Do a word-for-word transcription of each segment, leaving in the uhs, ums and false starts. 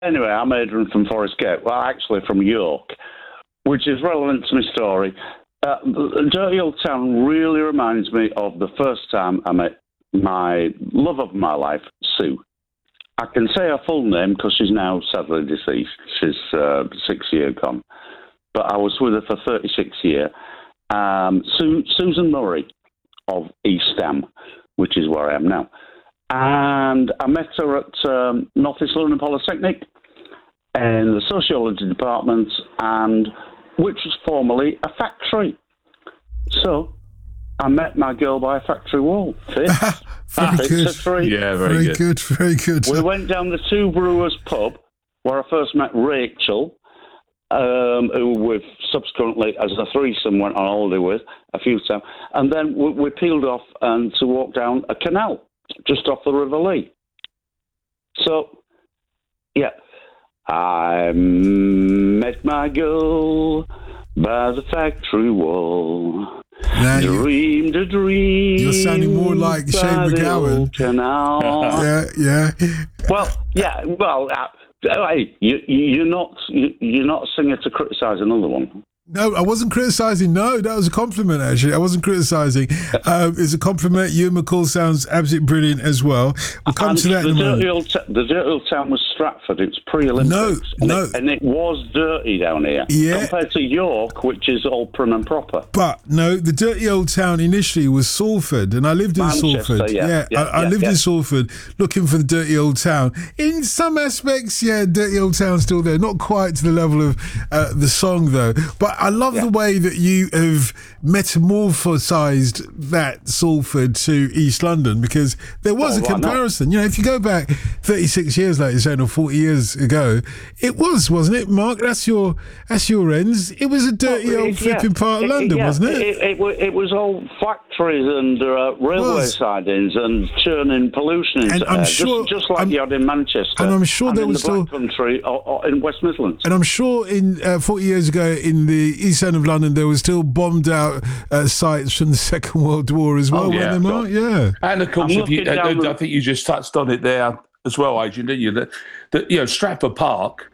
Anyway, I'm Adrian from Forest Gate. Well, actually from York, which is relevant to my story. Uh, Dirty Old Town really reminds me of the first time I met my love of my life, Sue. I can say her full name because she's now sadly deceased. She's uh, six years gone. But I was with her for thirty-six years. Um, Sue, Susan Murray of East Ham, which is where I am now. And I met her at um, North East London Polytechnic in the sociology department, and which was formerly a factory. So I met my girl by a factory wall. Fits. Very Fits good. a three. Yeah, very, Very good. good, very good. We went down the Two Brewers pub where I first met Rachel, um, who we've subsequently, as a threesome, went on holiday with a few times. And then we, we peeled off and to walk down a canal just off the River Lee. So, yeah. I met my girl by the factory wall. Now you- Dreamed a dream. You're sounding more like by Shane the McGowan. old canal. Yeah, yeah. Well, yeah. Well, uh, hey, you, you're not you, you're not a singer to criticise another one. No, I wasn't criticising. No, that was a compliment, actually. I wasn't criticising. Um, it's a compliment. Ewan McCall sounds absolutely brilliant as well. We'll come And to that the in a dirty moment. old t- the dirty old town was Stratford. It's pre-Olympics. No, and no. It, and it was dirty down here Yeah. compared to York, which is all prim and proper. But no, the dirty old town initially was Salford, and I lived in Manchester, Salford. yeah, yeah, I, I yeah, lived yeah. in Salford looking for the dirty old town. In some aspects, yeah, dirty old town's still there. Not quite to the level of uh, the song, though. But I love Yeah. the way that you have metamorphosized that Salford to East London, because there was Oh, a why not? comparison. You know, if you go back thirty-six years, like you're saying, or forty years ago, it was, wasn't it, Mark? That's your that's your ends. It was a dirty Well, old it- yeah. flipping part of It- London, yeah, wasn't it? It, it, wa- it was all factories and uh, railway Was. sidings and churning pollution into And I'm air, sure- just, just like I'm- you had in Manchester. and I'm sure and there in was the Black still- Country or, or in West Midlands. And I'm sure in uh, forty years ago in the east end of London, there were still bombed out uh, sites from the Second World War as well, Oh, weren't yeah, there, Mark? Yeah. And of course, I'm if you, looking I, down the- I think you just touched on it there as well, Adrian, didn't you? That, that you know, Stratford Park.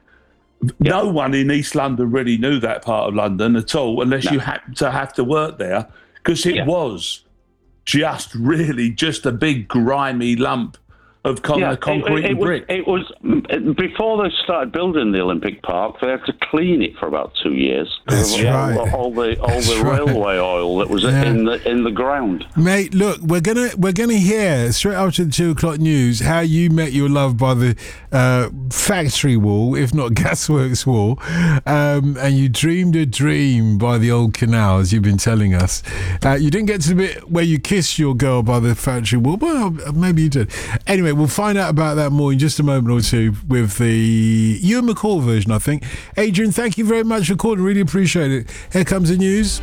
No one in East London really knew that part of London at all, unless No. you happened to have to work there, because it Yeah. was just really just a big grimy lump of con- Yeah, it- concrete it, it and was, brick. it was before they started building the Olympic Park. They had to clean it for about two years. That's Because of all- right. All, the all That's the right. railway oil that was Yeah. in the in the ground. Mate, look, we're gonna we're gonna hear straight after the two o'clock news how you met your love by the uh, factory wall, if not gasworks wall, um, and you dreamed a dream by the old canal, as you've been telling us. Uh, you didn't get to the bit where you kissed your girl by the factory wall, well, maybe you did. Anyway, we'll find out about that more in just a moment or two with the Ewan McCall version, I think. Adrian, thank you very much for calling. Really appreciate it. Here comes the news.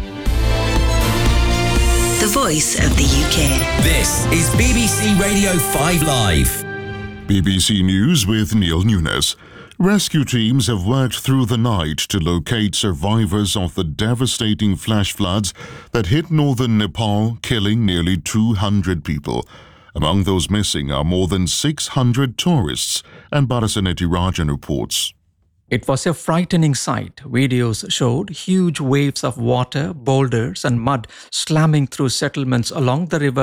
The voice of the U K. This is B B C Radio five Live. B B C News with Neil Nunes. Rescue teams have worked through the night to locate survivors of the devastating flash floods that hit northern Nepal, killing nearly two hundred people. Among those missing are more than six hundred tourists, and Barasaneti Rajan reports. It was a frightening sight. Videos showed huge waves of water, boulders and mud slamming through settlements along the river